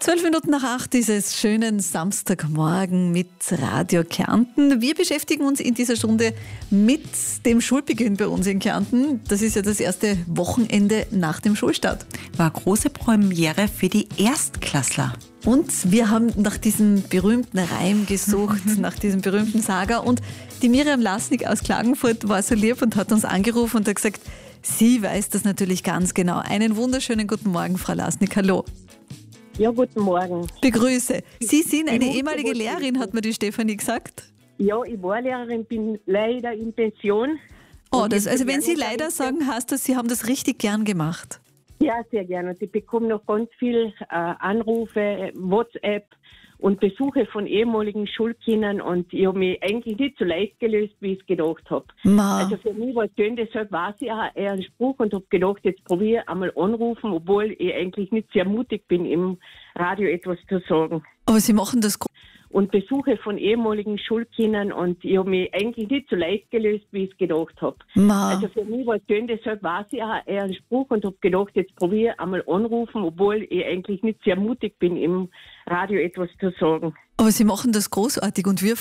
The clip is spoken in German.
7:12 ist es, schönen Samstagmorgen mit Radio Kärnten. Wir beschäftigen uns in dieser Stunde mit dem Schulbeginn bei uns in Kärnten. Das ist ja das erste Wochenende nach dem Schulstart. War große Premiere für die Erstklässler. Und wir haben nach diesem berühmten Reim gesucht, nach diesem berühmten Saga. Und die Miriam Lasnik aus Klagenfurt war so lieb und hat uns angerufen und hat gesagt, sie weiß das natürlich ganz genau. Einen wunderschönen guten Morgen, Frau Lasnik. Hallo. Ja, guten Morgen. Begrüße. Sie sind eine ehemalige Lehrerin, hat mir die Stefanie gesagt. Ja, ich war Lehrerin, bin leider in Pension. Oh, also wenn Sie leider sagen, heißt das, Sie haben das richtig gern gemacht. Ja, sehr gerne. Und ich bekomme noch ganz viel Anrufe, WhatsApp und Besuche von ehemaligen Schulkindern und ich habe mich eigentlich nicht so leicht gelöst, wie ich es gedacht habe. Also für mich war es schön, deshalb war es ja eher ein Spruch und habe gedacht, jetzt probiere einmal anrufen, obwohl ich eigentlich nicht sehr mutig bin, im Radio etwas zu sagen. Aber Sie machen das und Besuche von ehemaligen Schulkindern und ich habe mich eigentlich nicht so leicht gelöst, wie ich es gedacht habe. Also für mich war es schön, deshalb war es ja eher ein Spruch und habe gedacht, jetzt probiere einmal anrufen, obwohl ich eigentlich nicht sehr mutig bin, im Radio etwas zu sagen. Aber Sie machen das großartig und wir